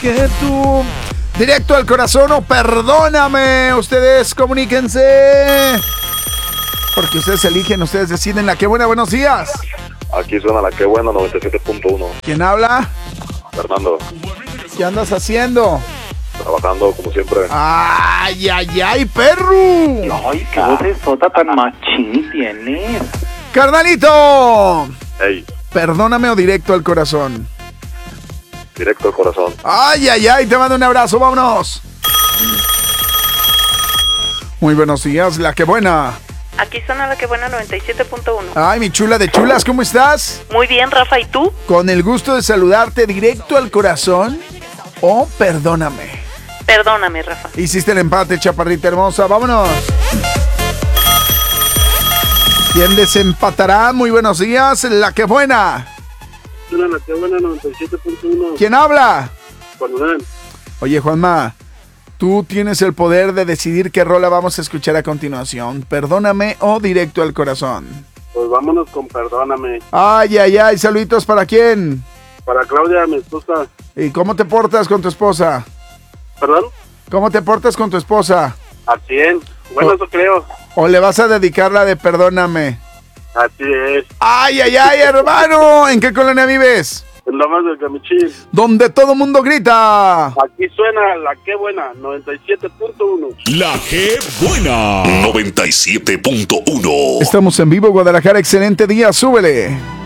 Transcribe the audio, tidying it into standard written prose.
que tú. Directo al corazón o perdóname. Ustedes comuníquense. Porque ustedes eligen, ustedes deciden. La que buena, buenos días. Aquí suena la que buena, 97.1. ¿Quién habla? Fernando, ¿Qué andas haciendo? trabajando como siempre. ¡Ay, ay, ay, perro! Ay, qué vocesota tan machín tienes. ¡Carnalito! Ey, Perdóname o directo al corazón. directo al corazón. ¡Ay, ay, ay! Te mando un abrazo, vámonos. Muy buenos días, la que buena. Aquí suena la que buena 97.1. Ay, mi chula de chulas, ¿cómo estás? Muy bien, Rafa, ¿y tú? Con el gusto de saludarte, directo al corazón o perdóname. Perdóname, Rafa. Hiciste el empate, chaparrita hermosa, vámonos. ¿Quién desempatará? Muy buenos días, la que buena. Suena la que buena, 97.1. ¿Quién habla? Juan Manuel. Oye, Juanma, tú tienes el poder de decidir qué rola vamos a escuchar a continuación. Perdóname o directo al corazón. Pues vámonos con Perdóname. Ay, ay, ay, saluditos para quién. Para Claudia, mi esposa. ¿Y cómo te portas con tu esposa? ¿Perdón? ¿Cómo te portas con tu esposa? A 100. Bueno, eso creo. ¿O le vas a dedicar la de perdóname? Así es. Ay, ay, ay, hermano. ¿En qué colonia vives? En Lomas del Camichín. Donde todo mundo grita. Aquí suena la que buena, 97.1. La que buena. 97.1. Estamos en vivo, Guadalajara. Excelente día, súbele.